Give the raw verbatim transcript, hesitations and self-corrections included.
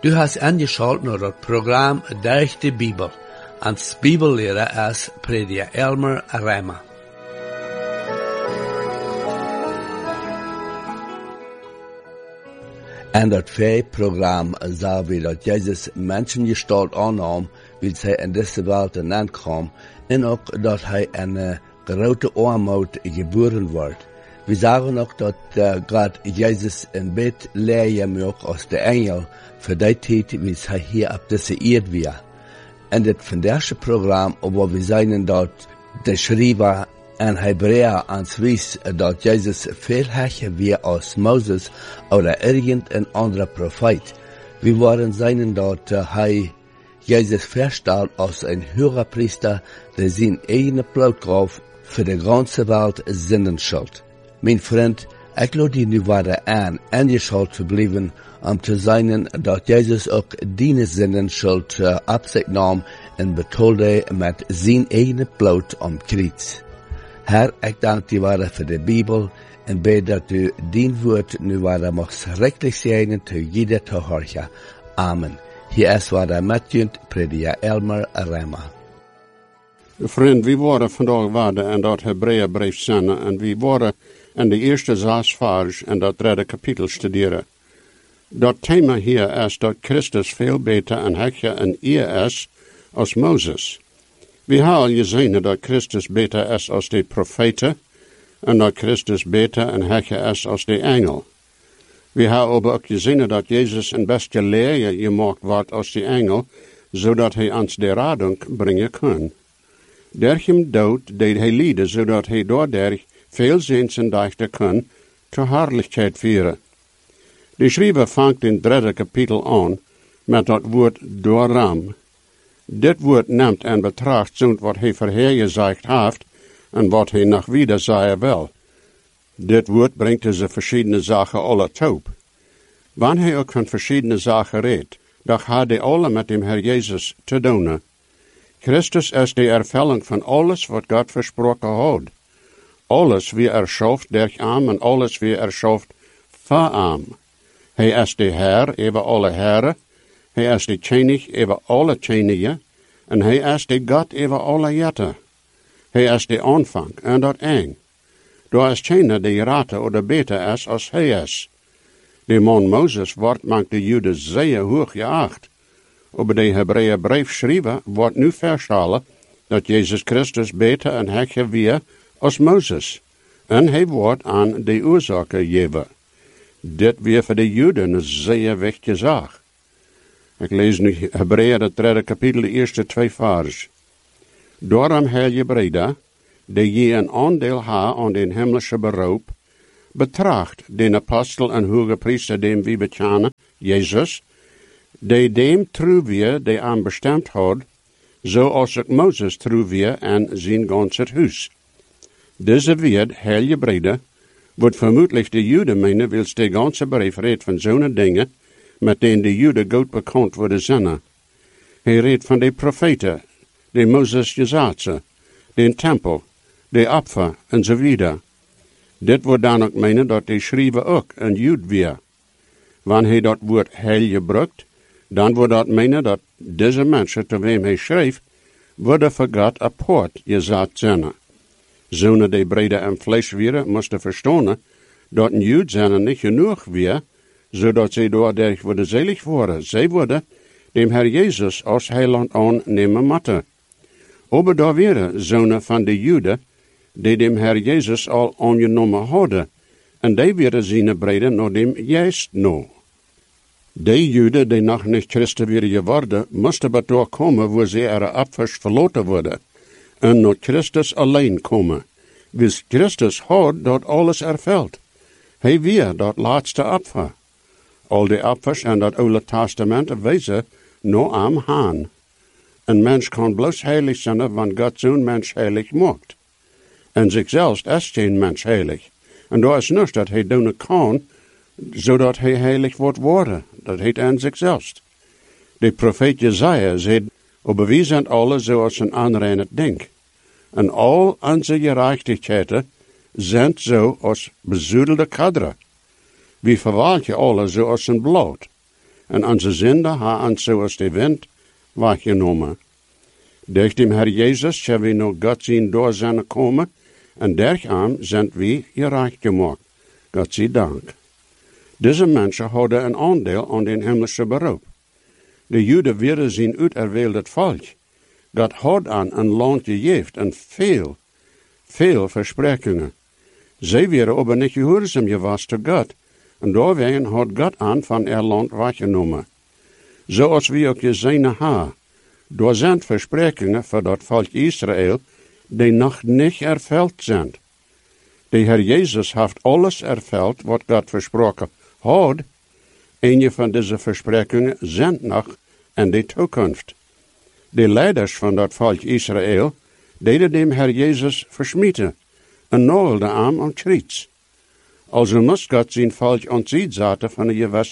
Du hast angeschaut naar het programma Durch de Bibel. Als Bibellehrer is prediker Elmer Rema. En dat vee-programma zagen we dat Jezus Menschengestalt aannam, wie zij in deze wereld aankwam, en ook dat hij in een grote armoede geboren wordt. We zagen ook dat uh, God Jezus in bed leien ook als de engel, voor die tijd wie hij hier op deze aarde was. En dit van deze programma, waar we zijn dat de schrijver en Hebreeën ons wijst dat Jezus veel hecher was als Moses of irgendein andere profeet. We waren zijn dat uh, hij Jezus verstelt als een hoge priester, die zijn eigen bloed gaf voor de ganze wereld zinnen schuld. Mijn vriend, ik laat je nu worden aan en je schuld verblijven om te zijn dat Jezus ook die zinnen schuld uh, op zich nam en betaalde met zijn eigen bloed om kruis. Herr, ik dank je worden voor de Bijbel en bid dat u dien woord nu worden mag schrikkelijk zijn te jeder te horen. Amen. Hier is worden met je prediker Elmer Rema. Vriend, we worden vandaag waarden en dat Hebreeënbrief zenden en we worden in de eerste zes vers en dat derde kapitel studeren. Dat thema hier is dat Christus veel beter en hechter en eer is als Mozes. We hebben al gezien dat Christus beter is als de profeten en dat Christus beter en hechter is als de engel. We hebben ook gezien dat Jezus een beste leer gemaakt wordt als de engel, zodat hij ons de radung brengen kan. Durch hem dood deed hij lijden, zodat hij doorderg veel zins en dichter kan te herrlichheid vieren. De schrijver vangt in het derde kapitel aan met dat woord dooram. Dit woord neemt in betracht zo'n wat hij voorhergezegd heeft en wat hij nog wieder zeggen wil. Dit woord brengt deze verschillende zaken alle top. Wanneer hij ook van verschillende zaken redt, dan gaat hij alle met dem Herr Jezus te doen. Christus is de ervulling van alles wat God versproken had. Alles wie er schooft durch hem en alles wie er schooft voor hem. Hij is de Heer over alle heren. Hij is de König over alle Könige. En hij is de God over alle jetten. Hij is de aanvang en dat eind. Daar is geen die rater oder beter is als hij is. De man Mozes wordt mank de Joden zeer hoog geacht. Over de Hebreeënbrief schrijven wordt nu verstellen dat Jezus Christus beter en hechter weer als Mozes. En hij wordt aan de oorzaken gegeven. Dit weer voor de Joden een zeer wichtige zaak. Ik lees nu Hebreeën, het derde kapitel, de eerste twee vers. Daarom heil je breda, die je een aandeel ha aan den hemelse beroep, betracht den apostel en hoge priester dem wie bekennen, Jezus, die dem trouw weer, die aan bestemd had, zoals ook Mozes trouw weer en zijn ganse huis. Deze weer, heil je breda, wordt vermoedelijk de Joden meenen, wils de ganse brief redt van zo'n dingen, met denen de Joden goed bekend worden zinnen. Hij redt van de profeten, de Mozes gezegd, de tempel, de opfer enzovoort. Dit wordt dan ook meenen dat de schrijver ook een Jood weer. Wanneer hij dat woord heil gebruikt, dan wordt dat meenen dat deze mensen, te wem hij schreef, worden voor God apart gezegd zinnen. Zonen die brede en vlees weer moesten verstaan dat een Jood zinnen niet genoeg weer, zodat zij doordat worden zelig worden. Zij worden dem Herr Jezus als heiland aannemen moeten. Ober daar weer zonen van de Joden, die dem Herr Jezus al aangenomen hadden, en die weer zijn brede naar dem juist no. Die Joden die nog niet Christen weer geworden, moesten maar doorkomen waar ze er afvers verloten worden, en naar Christus alleen komen. Wils Christus had dat alles ervuld. Hij weer dat laatste opfer. Al die opfers en dat Oude Testament wijzen naar hem aan. Een mens kan bloos heilig zijn, want God zo'n mens heilig maakt. En zichzelf is geen mens heilig. En daar is niets dat hij doen kan, zodat hij heilig wordt worden. Dat heet aan zichzelf. De profeet Jesaja zei, aber wir zijn alle zoals een aanreinend denk. En al onze gerechtigheden zijn zo als bezoedelde kaderen. Wie verwaalt je alle zoals een bloed. en onze zonde ha ons zoals de wind weggenomen. Durch dem Herr Jesus zullen we nog Gott zien door zijn komen, en dergam zijn we gerecht gemaakt. Gott sei Dank. Deze mensen hadden een aandeel aan den hemelse beroep. De Joden werden zijn uiterwählte volk. Gott had aan een land gegeven en veel, veel versprechingen. Zij werden aber niet gehoorzaam geweest tot God, en daarwegen had God aan van er land weggenomen. Zoals we ook gezien hebben, door zijn versprechingen voor dat volk Israël, die nog niet ervuld zijn. De Heer Jezus heeft alles ervuld wat God versproken had. Een van deze versprechingen zijn nog in de toekomst. De leiders van dat volk Israël deden dem Heer Jezus versmieten en nagelden aan aan kriets. Also moest God zijn volk ontzien zetten van de gewest